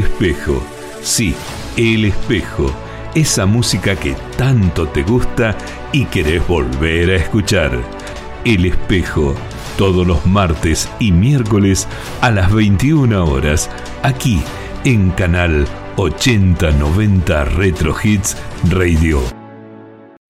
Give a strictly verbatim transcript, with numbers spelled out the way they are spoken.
Espejo. Sí, El Espejo. Esa música que tanto te gusta y querés volver a escuchar. El Espejo. Todos los martes y miércoles a las veintiuna horas. Aquí en Canal ochenta noventa Retro Hits Radio.